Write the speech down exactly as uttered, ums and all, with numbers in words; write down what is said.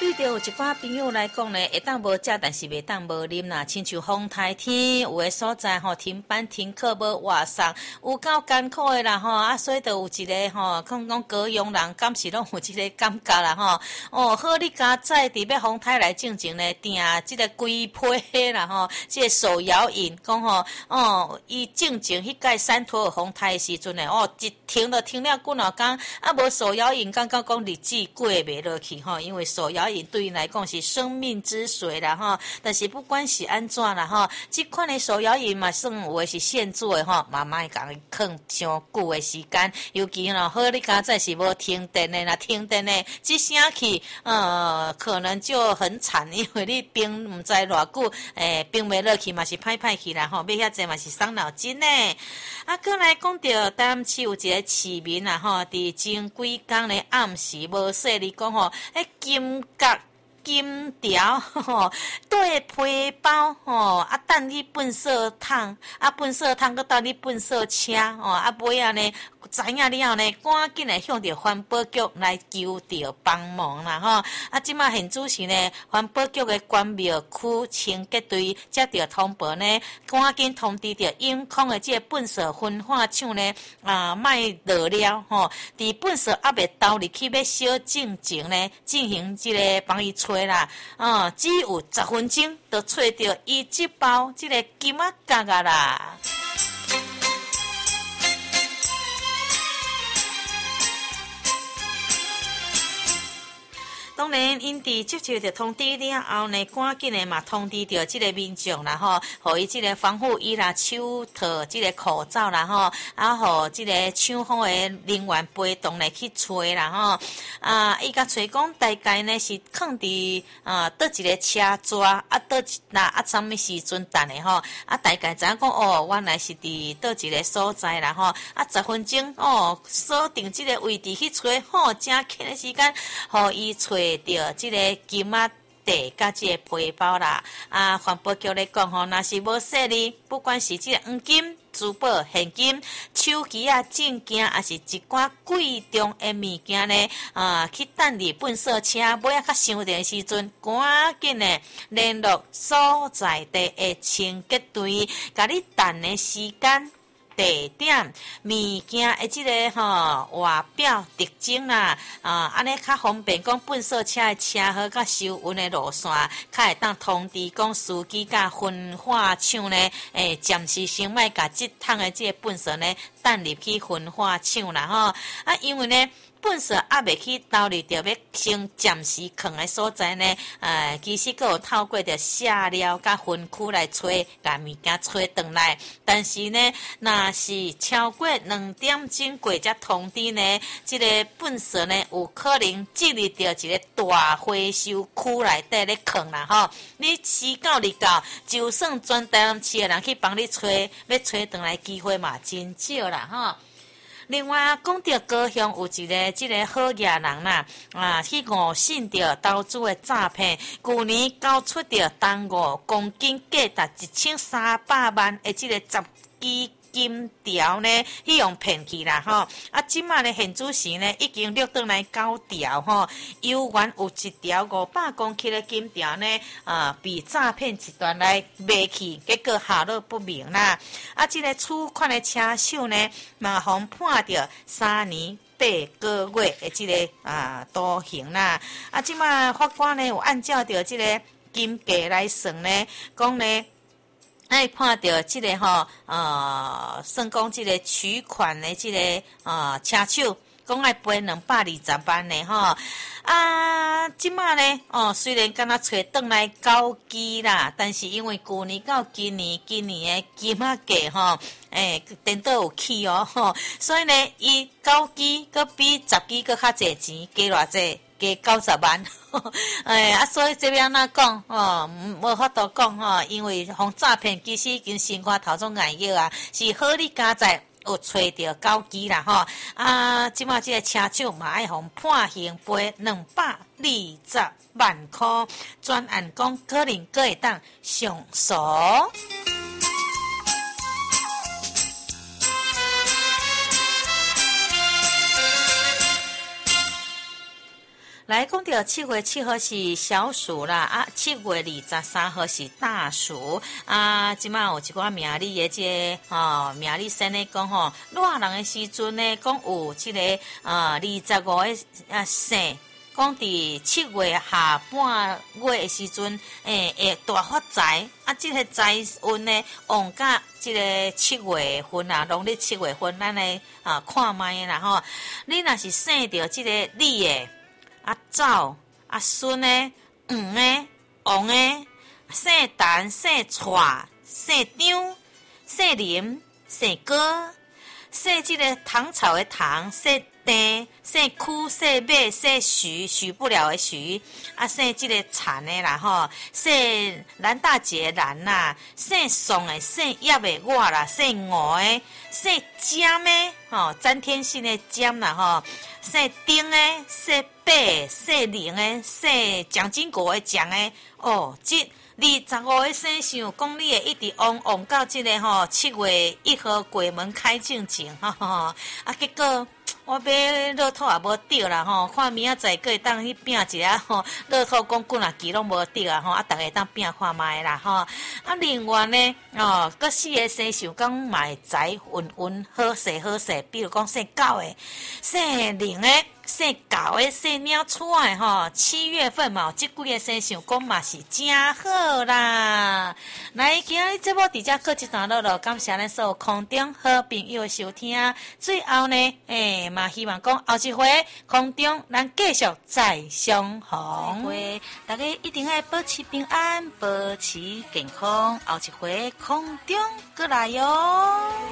对着有一寡朋友来讲呢，会当无食，但是袂当无啉啦。亲像风台天，有诶所在吼，停班停课无活送，有够艰苦诶啦吼。啊，所以就有一个吼，讲讲高雄人，敢是拢有即个感觉啦吼。哦，好，你家在伫要风台来进前呢，订即个规批啦吼，即个手摇饮讲吼，哦，伊进前迄届山托尔风台时阵呢，哦，一停了停了几若工，啊，无手摇饮，感觉讲日子过袂落去吼，因为手摇饮对因来讲是生命之水啦吼。但是不管是安怎啦吼，即款的手摇饮嘛，算有诶是现做诶吼，嘛莫讲放伤久诶时间，尤其咯，好你家在是无停电诶啦，停电诶，即声去，呃，可能就很惨，因为你冰毋知偌久，诶，冰袂落去嘛是歹歹去啦吼，买遐济嘛是伤脑筋呢。啊，过来讲到台南市有一个市民啊吼，伫前几工咧暗时无说你讲吼，迄金角。金条吼，对皮包吼，啊等你粪扫桶，啊粪扫桶搁等你粪扫车吼，啊尾仔呢，知影了后呢，赶紧来向着环保局来求着帮忙啦吼。啊，即马现主是呢，环保局的关庙区清洁队接到通报呢，赶紧通知着永康的即个粪扫分化厂呢，啊，莫落了吼，伫粪扫还未倒入去要小进前呢，进行即个帮伊吹。啦，哦，只有十分钟，就找到伊即包即个金仔角啊啦。当然，因伫接受着通知了后呢，赶紧的嘛通知着即个民众啦吼，互伊即个防护衣啦、手套、即个口罩啦吼，啊，互即个厂方的人员陪同来去找啦吼。啊，伊甲找讲大概呢是放伫啊倒一个车抓啊倒一那啊什么时阵等的吼，啊大概知影讲哦，原来是伫倒一个所在啦吼，啊十分钟哦锁定即个位置去找，吼正紧的时间，互伊找。着即个金仔地甲即个皮包啦，啊，环保局咧讲吼，若是无说哩，不管是即个黄金、珠宝、现金、手机啊、证件，还是一寡贵重的物件呢，啊，去等你粪扫车尾啊较伤电时阵，赶紧的联络所在地的清洁队，甲你等的时间。地点、物件的即个吼外表特征啦，啊，安尼较方便讲粪扫车的车号甲收运的路线，较会当通知讲司机甲分化厂呢，诶，暂时先莫甲即趟的即个粪扫呢，等入去分化厂啦吼，啊，因为呢。粪扫还未去倒入着要先暂时放的所在呢，呃，其实佫有透过着下料甲分区来吹，甲物件吹转来。但是呢，若是超过两点钟过才通知呢，即、这个粪扫呢有可能进入着一个大回收区内底咧放啦吼。你时到日到，就算全台南市的人去帮你吹，要吹转来机会嘛真少啦吼。另外，讲到高雄有一个即个好野人啦，啊，去误信着投资的诈骗，去年交出着当五公斤价值一千三百万的即个十支金条呢，去用骗去啦吼。啊，即马呢现主时呢已经录倒来九条吼，有原有一条五百公斤的金条呢，啊，被诈骗集团来卖去，结果下落不明啦。啊，即、这个处款的车手呢，嘛互判着三年八个月的即、这个啊徒刑啦。啊，即马法官呢有按照着即个金价来算呢，讲呢。爱判到即个吼，呃，算讲即个取款的即个呃车手，讲爱赔两百二十万的吼。啊，即马呢，哦，虽然敢若找转来九支啦，但是因为旧年到今年，今年的金仔价吼，诶，颠倒有起哦吼，所以呢，伊九支佮比十支佮较侪钱，加偌济？加九十万，哎啊，所以这边哪讲哦，无法度讲吼，因为互诈骗其实已经先看头种眼药啊，是好你家在有找到九支啦吼，啊，即马即个车手嘛爱互判刑赔两百二十万块，专案讲可能阁会当上诉。 来讲到七月七号是小暑啦，啊，七月二十三号是大暑啊。即马有一寡名理的这个哦，名理生咧讲吼，热人的时阵呢，讲有即、这个啊二十五个啊生。讲伫七月下半月的时阵，诶、欸，会大发财啊！即、这个财运呢，旺甲即个七月份啊，农历七月份，咱来啊看卖啦吼。你若是生着即个李的啊走啊孙的黄的王的，姓陈姓蔡姓张姓林姓哥，姓即个唐朝的唐姓。丁姓屈姓马姓徐徐不了的徐啊，姓即个产的啦吼，姓兰大姐兰啦，姓宋的姓叶的我啦，姓吴的姓尖的吼，詹天信的尖啦吼，姓丁的姓白姓林的姓蒋经国的蒋的哦，即二十五个生肖，讲你会一直旺旺到即个吼七月一号鬼门开进前吼吼，啊结果。我买乐透也无得啦吼，看明仔载会当去拼一下吼，乐透讲几若期拢无得啊吼，啊逐个当拼看卖啦吼。啊另外呢，哦，搁四个生肖讲嘛会财运运好势好势，比如讲姓狗的、姓龙的、姓狗的、姓鸟鼠的吼，七月份嘛，即几个生肖讲嘛是真好啦。来，今日节目伫遮过一段落咯，感谢咱所有空中好朋友的收听。最后呢，诶、欸。嘛，希望讲后一回空中咱继续再相逢。再会，大家一定要保持平安，保持健康。后一回空中过来哟。